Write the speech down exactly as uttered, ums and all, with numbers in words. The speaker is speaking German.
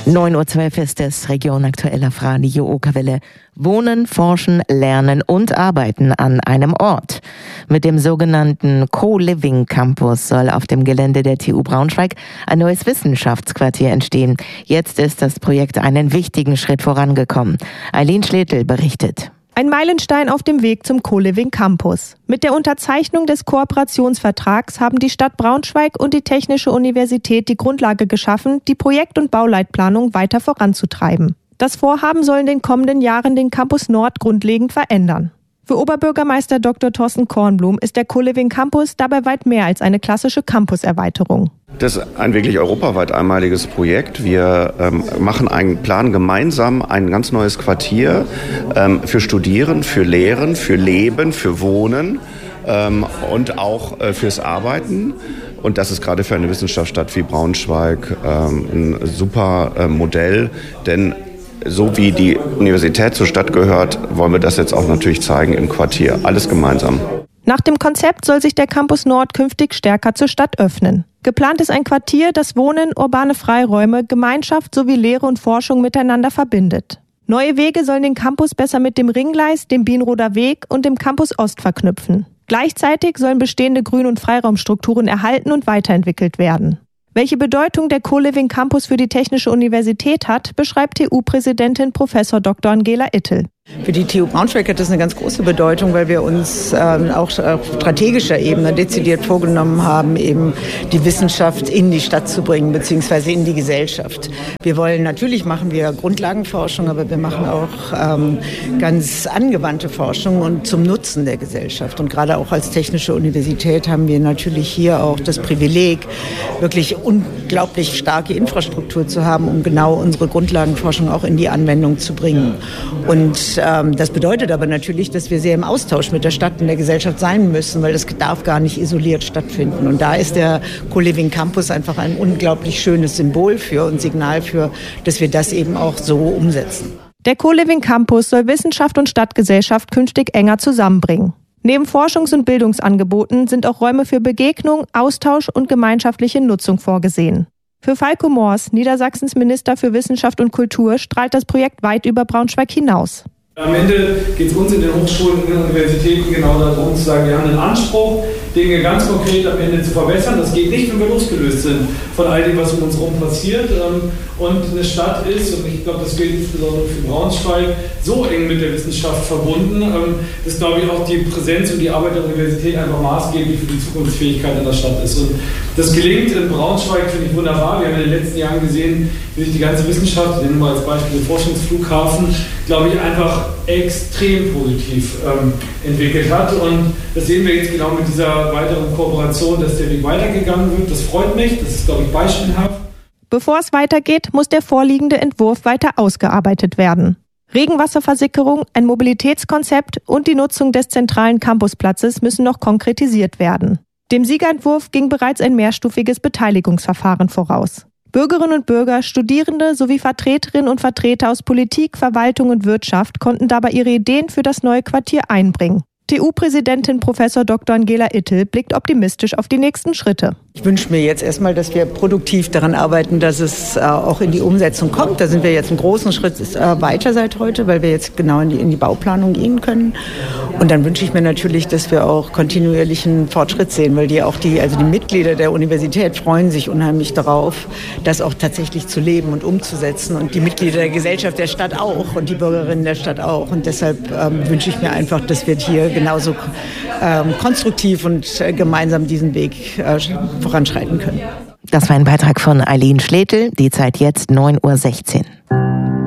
neun Uhr zwölf ist es, Region aktuell auf Radio Okerwelle. Wohnen, forschen, lernen und arbeiten an einem Ort. Mit dem sogenannten Co-Living Campus soll auf dem Gelände der T U Braunschweig ein neues Wissenschaftsquartier entstehen. Jetzt ist das Projekt einen wichtigen Schritt vorangekommen. Eileen Schletel berichtet. Ein Meilenstein auf dem Weg zum Co-Living Campus. Mit der Unterzeichnung des Kooperationsvertrags haben die Stadt Braunschweig und die Technische Universität die Grundlage geschaffen, die Projekt- und Bauleitplanung weiter voranzutreiben. Das Vorhaben soll in den kommenden Jahren den Campus Nord grundlegend verändern. Für Oberbürgermeister Doktor Thorsten Kornblum ist der Co-Living Campus dabei weit mehr als eine klassische Campuserweiterung. Das ist ein wirklich europaweit einmaliges Projekt. Wir ähm, machen einen Plan gemeinsam, ein ganz neues Quartier ähm, für Studieren, für Lehren, für Leben, für Wohnen ähm, und auch äh, fürs Arbeiten. Und das ist gerade für eine Wissenschaftsstadt wie Braunschweig ähm, ein super äh, Modell, denn so wie die Universität zur Stadt gehört, wollen wir das jetzt auch natürlich zeigen im Quartier. Alles gemeinsam. Nach dem Konzept soll sich der Campus Nord künftig stärker zur Stadt öffnen. Geplant ist ein Quartier, das Wohnen, urbane Freiräume, Gemeinschaft sowie Lehre und Forschung miteinander verbindet. Neue Wege sollen den Campus besser mit dem Ringgleis, dem Bienroder Weg und dem Campus Ost verknüpfen. Gleichzeitig sollen bestehende Grün- und Freiraumstrukturen erhalten und weiterentwickelt werden. Welche Bedeutung der Co-Living Campus für die Technische Universität hat, beschreibt T U-Präsidentin Professor Doktor Angela Ittel. Für die T U Braunschweig hat das eine ganz große Bedeutung, weil wir uns ähm, auch auf strategischer Ebene dezidiert vorgenommen haben, eben die Wissenschaft in die Stadt zu bringen, beziehungsweise in die Gesellschaft. Wir wollen, natürlich machen wir Grundlagenforschung, aber wir machen auch ähm, ganz angewandte Forschung und zum Nutzen der Gesellschaft. Und gerade auch als Technische Universität haben wir natürlich hier auch das Privileg, wirklich unglaublich starke Infrastruktur zu haben, um genau unsere Grundlagenforschung auch in die Anwendung zu bringen. Und das bedeutet aber natürlich, dass wir sehr im Austausch mit der Stadt und der Gesellschaft sein müssen, weil das darf gar nicht isoliert stattfinden. Und da ist der Co-Living Campus einfach ein unglaublich schönes Symbol für und Signal für, dass wir das eben auch so umsetzen. Der Co-Living Campus soll Wissenschaft und Stadtgesellschaft künftig enger zusammenbringen. Neben Forschungs- und Bildungsangeboten sind auch Räume für Begegnung, Austausch und gemeinschaftliche Nutzung vorgesehen. Für Falco Moors, Niedersachsens Minister für Wissenschaft und Kultur, strahlt das Projekt weit über Braunschweig hinaus. Am Ende geht es uns in den Hochschulen und Universitäten genau darum zu sagen, wir haben einen Anspruch, Dinge ganz konkret am Ende zu verbessern. Das geht nicht, wenn wir losgelöst sind von all dem, was um uns herum passiert. Und eine Stadt ist, und ich glaube, das gilt insbesondere für Braunschweig, so eng mit der Wissenschaft verbunden, dass, glaube ich, auch die Präsenz und die Arbeit der Universität einfach maßgeblich für die Zukunftsfähigkeit in der Stadt ist. Und das gelingt in Braunschweig, finde ich wunderbar. Wir haben in den letzten Jahren gesehen, wie sich die ganze Wissenschaft, nehmen wir mal als Beispiel den Forschungsflughafen, glaube ich, einfach extrem positiv ähm, entwickelt hat. Und das sehen wir jetzt genau mit dieser weiteren Kooperation, dass der Weg weitergegangen wird. Das freut mich, das ist, glaube ich, beispielhaft. Bevor es weitergeht, muss der vorliegende Entwurf weiter ausgearbeitet werden. Regenwasserversickerung, ein Mobilitätskonzept und die Nutzung des zentralen Campusplatzes müssen noch konkretisiert werden. Dem Siegerentwurf ging bereits ein mehrstufiges Beteiligungsverfahren voraus. Bürgerinnen und Bürger, Studierende sowie Vertreterinnen und Vertreter aus Politik, Verwaltung und Wirtschaft konnten dabei ihre Ideen für das neue Quartier einbringen. T U-Präsidentin Professor Doktor Angela Ittel blickt optimistisch auf die nächsten Schritte. Ich wünsche mir jetzt erstmal, dass wir produktiv daran arbeiten, dass es äh, auch in die Umsetzung kommt. Da sind wir jetzt einen großen Schritt äh, weiter seit heute, weil wir jetzt genau in die, in die Bauplanung gehen können. Und dann wünsche ich mir natürlich, dass wir auch kontinuierlichen Fortschritt sehen, weil die auch die, also die Mitglieder der Universität freuen sich unheimlich darauf, das auch tatsächlich zu leben und umzusetzen. Und die Mitglieder der Gesellschaft der Stadt auch und die Bürgerinnen der Stadt auch. Und deshalb ähm, wünsche ich mir einfach, dass wir hier genauso ähm, konstruktiv und äh, gemeinsam diesen Weg äh, voranschreiten können. Das war ein Beitrag von Eileen Schletel, die Zeit jetzt neun Uhr sechzehn.